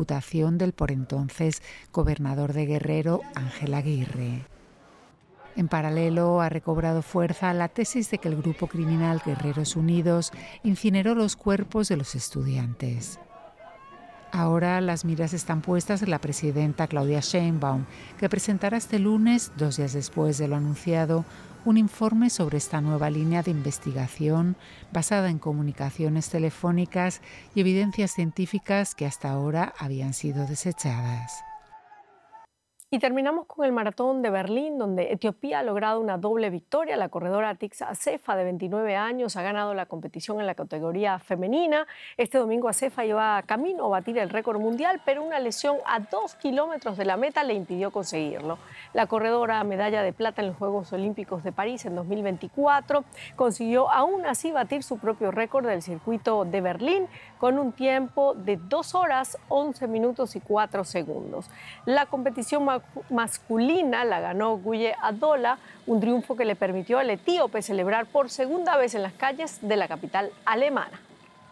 imputación del por entonces gobernador de Guerrero, Ángel Aguirre. En paralelo, ha recobrado fuerza la tesis de que el grupo criminal Guerreros Unidos incineró los cuerpos de los estudiantes. Ahora las miras están puestas en la presidenta Claudia Sheinbaum, que presentará este lunes, 2 días después de lo anunciado, un informe sobre esta nueva línea de investigación basada en comunicaciones telefónicas y evidencias científicas que hasta ahora habían sido desechadas. Y terminamos con el Maratón de Berlín, donde Etiopía ha logrado una doble victoria. La corredora Tigst Assefa, de 29 años, ha ganado la competición en la categoría femenina. Este domingo Assefa iba camino a batir el récord mundial, pero una lesión a 2 kilómetros de la meta le impidió conseguirlo. La corredora, medalla de plata en los Juegos Olímpicos de París en 2024, consiguió aún así batir su propio récord del circuito de Berlín con un tiempo de 2 horas, 11 minutos y 4 segundos. La competición masculina la ganó Guye Adola, un triunfo que le permitió al etíope celebrar por segunda vez en las calles de la capital alemana.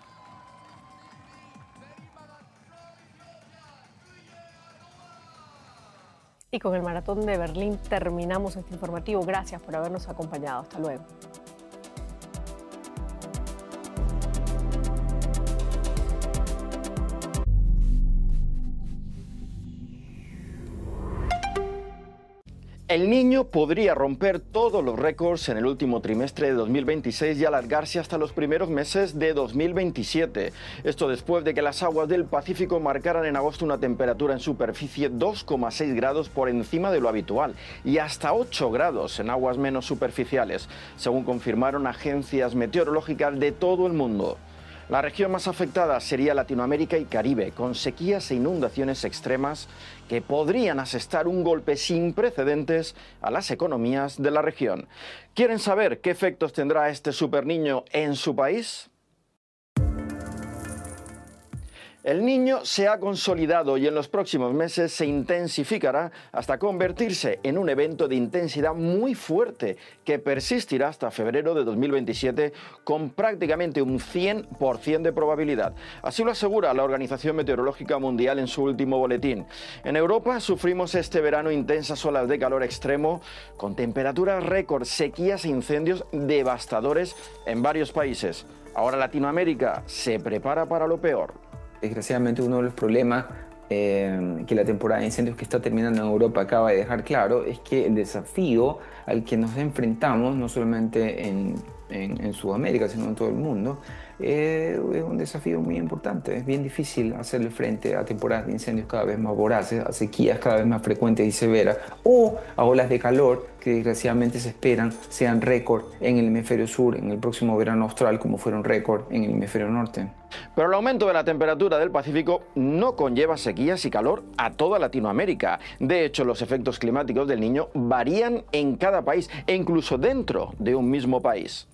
Y con el Maratón de Berlín terminamos este informativo. Gracias por habernos acompañado. Hasta luego. El Niño podría romper todos los récords en el último trimestre de 2026 y alargarse hasta los primeros meses de 2027. Esto después de que las aguas del Pacífico marcaran en agosto una temperatura en superficie 2,6 grados por encima de lo habitual y hasta 8 grados en aguas menos superficiales, según confirmaron agencias meteorológicas de todo el mundo. La región más afectada sería Latinoamérica y Caribe, con sequías e inundaciones extremas que podrían asestar un golpe sin precedentes a las economías de la región. ¿Quieren saber qué efectos tendrá este superniño en su país? El Niño se ha consolidado y en los próximos meses se intensificará hasta convertirse en un evento de intensidad muy fuerte que persistirá hasta febrero de 2027 con prácticamente un 100% de probabilidad. Así lo asegura la Organización Meteorológica Mundial en su último boletín. En Europa sufrimos este verano intensas olas de calor extremo con temperaturas récord, sequías e incendios devastadores en varios países. Ahora Latinoamérica se prepara para lo peor. Desgraciadamente uno de los problemas que la temporada de incendios que está terminando en Europa acaba de dejar claro es que el desafío al que nos enfrentamos, no solamente en Sudamérica, sino en todo el mundo, es un desafío muy importante. Es bien difícil hacerle frente a temporadas de incendios cada vez más voraces, a sequías cada vez más frecuentes y severas, o a olas de calor que desgraciadamente se esperan sean récord en el hemisferio sur en el próximo verano austral, como fueron récord en el hemisferio norte. Pero el aumento de la temperatura del Pacífico no conlleva sequías y calor a toda Latinoamérica. De hecho, los efectos climáticos del Niño varían en cada país e incluso dentro de un mismo país.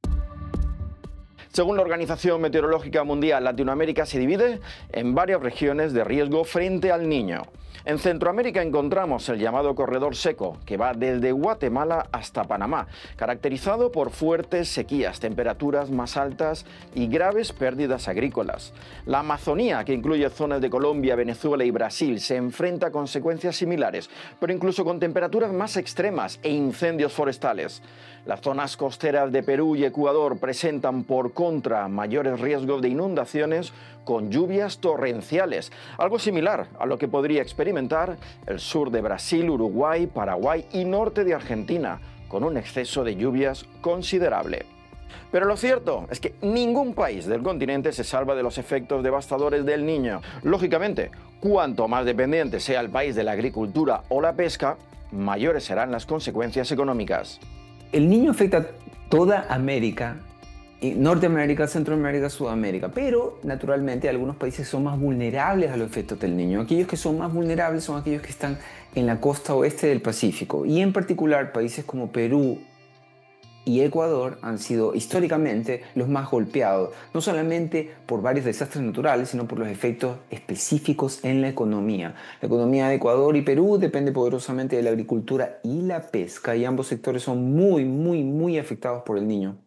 Según la Organización Meteorológica Mundial, Latinoamérica se divide en varias regiones de riesgo frente al Niño. En Centroamérica encontramos el llamado corredor seco, que va desde Guatemala hasta Panamá, caracterizado por fuertes sequías, temperaturas más altas y graves pérdidas agrícolas. La Amazonía, que incluye zonas de Colombia, Venezuela y Brasil, se enfrenta a consecuencias similares, pero incluso con temperaturas más extremas e incendios forestales. Las zonas costeras de Perú y Ecuador presentan por contra mayores riesgos de inundaciones con lluvias torrenciales, algo similar a lo que podría experimentar el sur de Brasil, Uruguay, Paraguay y norte de Argentina, con un exceso de lluvias considerable. Pero lo cierto es que ningún país del continente se salva de los efectos devastadores del Niño. Lógicamente, cuanto más dependiente sea el país de la agricultura o la pesca, mayores serán las consecuencias económicas. El Niño afecta a toda América, Norteamérica, Centroamérica, Sudamérica, pero naturalmente algunos países son más vulnerables a los efectos del Niño. Aquellos que son más vulnerables son aquellos que están en la costa oeste del Pacífico, y en particular países como Perú y Ecuador han sido históricamente los más golpeados, no solamente por varios desastres naturales, sino por los efectos específicos en la economía. La economía de Ecuador y Perú depende poderosamente de la agricultura y la pesca, y ambos sectores son muy afectados por el Niño.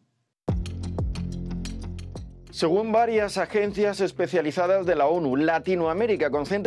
Según varias agencias especializadas de la ONU, Latinoamérica concentra